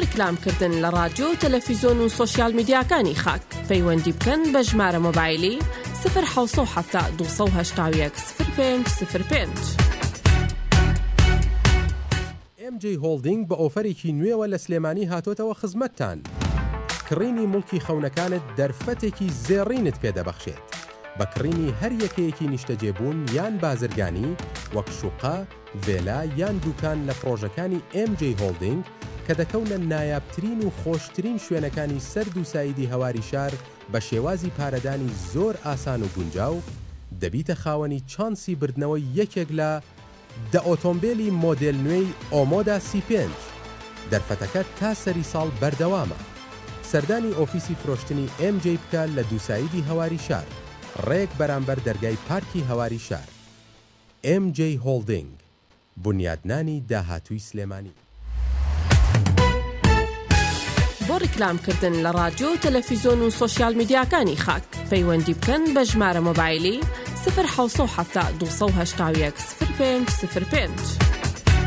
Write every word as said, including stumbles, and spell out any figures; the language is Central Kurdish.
ڕیکلامکردن لە رادیۆ و تەلەڤیزۆن و سۆشیال میدیاکانی خاک پەیوەندی بکەن بە ژمارە مۆبایلی صفر حوت هەفتا دووسە و هەشتا و یەک صفر پێنج صفر پێنج. ئێم جێ هۆڵدینگ بە ئۆفەرێکی نوێوە لە سلێمانی هاتۆتەوە خزمەتتان. کڕینی مڵکی خەونەکانت دەرفەتێکی زێڕینت پێدەبەخشێت بە کڕینی هەر یەکەیەکی نیشتەجێبوون یان بازرگانی وەک شوقا، ڤێلا یان دوکان لە پرۆژەکانی ئێم جێ هۆڵدینگ کە دەکەونە نایابترین و خۆشترین شوێنەکانی سەرد و سایدی هەواری شار بە شێوازی پارەدانی زۆر ئاسان و گونجاو دەبیتە خاوەنی چانسی بردنەوەی یەکێک لە دە ئۆتۆمبیلی مۆدێل نوێی ئۆمۆدا سی پێنج. دەرفەتەکە تا سەری ساڵ بەردەوامە. سەردانی ئۆفیسی فرۆشتنی ئێم جێ بکە لە دووسایدی هەواری شار ڕێک بەرامبەر دەرگای پارکی هەواری شار. ئێم جێ هۆڵدینگ، بنیادنانی داهاتووی سلێمانی. بۆ ڕیکلامکردن لە رادیۆ و تەلەڤیزۆن و سۆشیال میدیاکانی خاک پەیوەندی بکەن بە ژمارە مۆبایلی صفر حوت هەفتا دووسە و هەشتا و یەک صفر پێنج صفر پێنج.